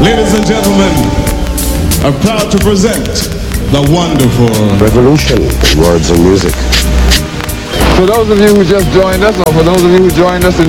Ladies and gentlemen, I'm proud to present the wonderful Revolution in Words and Music. For those of you who just joined us, or for those of you who joined us in